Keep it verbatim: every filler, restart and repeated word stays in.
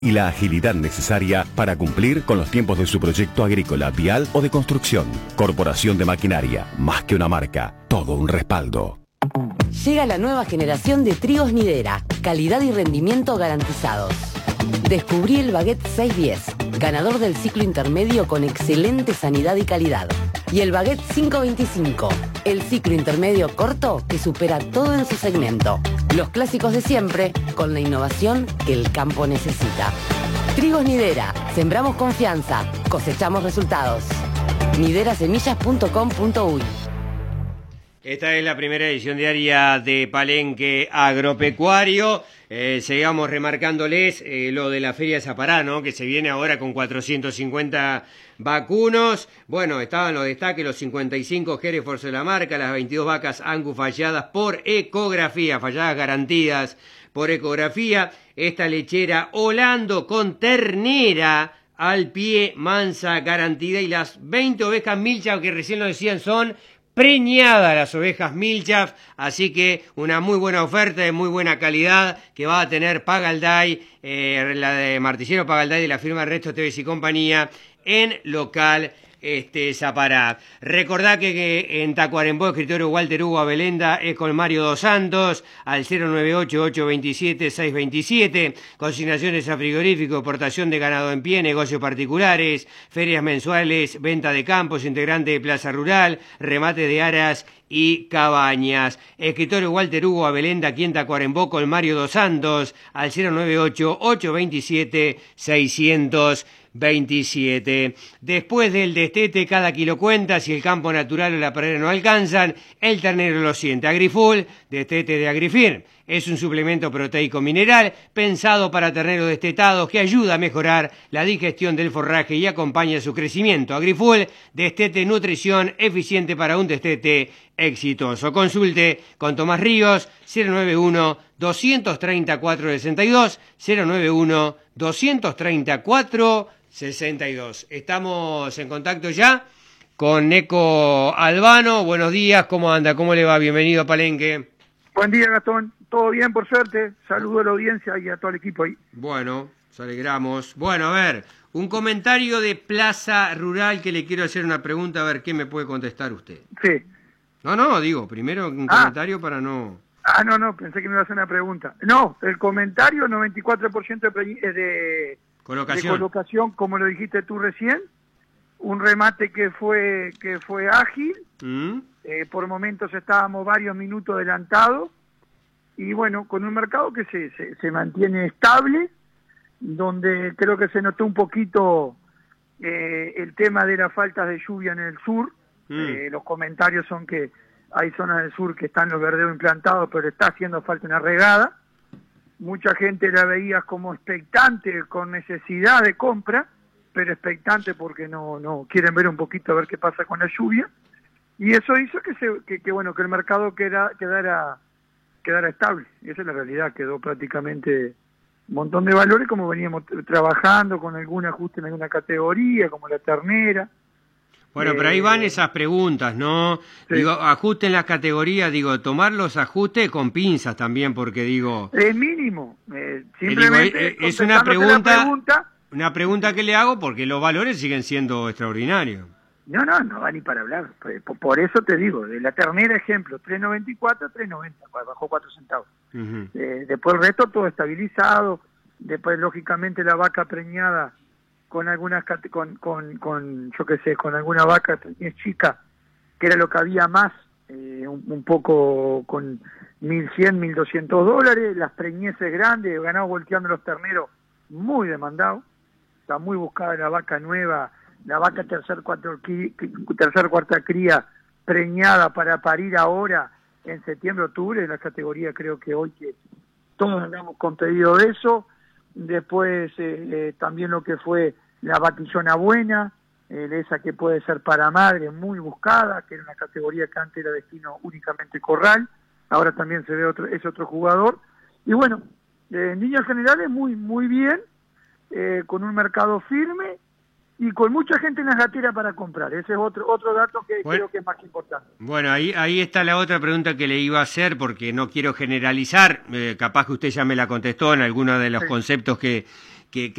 y la agilidad necesaria para cumplir con los tiempos de su proyecto agrícola, vial o de construcción. Corporación de Maquinaria, más que una marca, todo un respaldo. Llega la nueva generación de trigos Nidera, calidad y rendimiento garantizados. Descubrí el Baguette seiscientos diez, ganador del ciclo intermedio con excelente sanidad y calidad. Y el Baguette quinientos veinticinco, el ciclo intermedio corto que supera todo en su segmento. Los clásicos de siempre, con la innovación que el campo necesita. Trigos Nidera, sembramos confianza, cosechamos resultados. nidera semillas punto com punto uy. Esta es la primera edición diaria de Palenque Agropecuario. Eh, sigamos remarcándoles eh, lo de la Feria Zapará, ¿no? Que se viene ahora con cuatrocientos cincuenta vacunos. Bueno, estaban los destaques, los cincuenta y cinco Hereford de la marca, las veintidós vacas Angus falladas por ecografía, falladas garantidas por ecografía. Esta lechera Holando con ternera al pie, mansa, garantida. Y las veinte ovejas Milcha, que recién lo decían, son preñadas las ovejas Milchaf, así que una muy buena oferta de muy buena calidad que va a tener Pagalday, eh, la de Martillero Pagalday de la firma Resto T V y compañía en local este Zapará. Recordá que, que en Tacuarembó, escritorio Walter Hugo Abelenda, es con Mario Dos Santos, al cero nueve ocho, ocho dos siete, seis dos siete, consignaciones a frigorífico, exportación de ganado en pie, negocios particulares, ferias mensuales, venta de campos, integrante de Plaza Rural, remate de aras y cabañas. Escritorio Walter Hugo Abelenda, aquí en Tacuarembó, con Mario Dos Santos, al cero nueve ocho, ocho dos siete, seis veintisiete. Después del destete, cada kilo cuenta. Si el campo natural o la pradera no alcanzan, el ternero lo siente. Agrifull, destete de Agrifirm, es un suplemento proteico mineral pensado para terneros destetados que ayuda a mejorar la digestión del forraje y acompaña su crecimiento. Agrifull, destete nutrición eficiente para un destete exitoso. Consulte con Tomás Ríos, cero nueve uno, dos tres cuatro, sesenta y dos, cero nueve uno, dos tres cuatro, sesenta y dos. Estamos en contacto ya con Neco Albano. Buenos días, ¿cómo anda? ¿Cómo le va? Bienvenido a Palenque. Buen día, Gastón. Todo bien, por suerte. Saludo a la audiencia y a todo el equipo ahí. Bueno, nos alegramos. Bueno, a ver, un comentario de Plaza Rural que le quiero hacer una pregunta, a ver qué me puede contestar usted. Sí. No, no, digo, primero un ah. comentario para no... Ah, no, no, pensé que me iba a hacer una pregunta. No, el comentario, noventa y cuatro por ciento de, de, colocación. de colocación, como lo dijiste tú recién. Un remate que fue que fue ágil. Mm. Eh, por momentos estábamos varios minutos adelantados. Y bueno, con un mercado que se, se, se mantiene estable, donde creo que se notó un poquito eh, el tema de las faltas de lluvia en el sur. Mm. Eh, los comentarios son que hay zonas del sur que están los verdeos implantados, pero está haciendo falta una regada. Mucha gente la veía como expectante, con necesidad de compra, pero expectante porque no no quieren ver un poquito a ver qué pasa con la lluvia. Y eso hizo que, se, que, que bueno que el mercado queda, quedara, quedara estable. Y esa es la realidad, quedó prácticamente un montón de valores como veníamos trabajando, con algún ajuste en alguna categoría, como la ternera. Bueno, pero ahí van esas preguntas, ¿no? Sí. Digo, ajusten las categorías, digo, tomar los ajustes con pinzas también, porque digo... Es mínimo, eh, simplemente... Digo, es una pregunta, pregunta, una pregunta que le hago porque los valores siguen siendo extraordinarios. No, no, no va ni para hablar, por, por eso te digo, de la ternera ejemplo, tres noventa y cuatro, tres noventa, bajó cuatro centavos. Uh-huh. eh, después el resto todo estabilizado, después lógicamente la vaca preñada... con algunas con con con yo qué sé, con alguna vaca chica, que era lo que había más, eh, un, un poco con mil cien, mil doscientos dólares, las preñeces grandes, ganado volteando los terneros, muy demandado, está muy buscada la vaca nueva, la vaca tercer, cuatro, tercer cuarta cría, preñada para parir ahora, en septiembre, octubre, la categoría creo que hoy que todos andamos con pedido de eso. Después eh, eh, también lo que fue la vatillona buena, eh, esa que puede ser para madre, muy buscada, que era una categoría que antes era destino únicamente corral, ahora también se ve otro, es otro jugador. Y bueno, eh, en líneas generales muy muy bien, eh, con un mercado firme y con mucha gente en las gateras para comprar. Ese es otro otro dato que bueno, creo que es más importante. Bueno, ahí ahí está la otra pregunta que le iba a hacer, porque no quiero generalizar, eh, capaz que usted ya me la contestó en alguno de los sí. conceptos que, que, que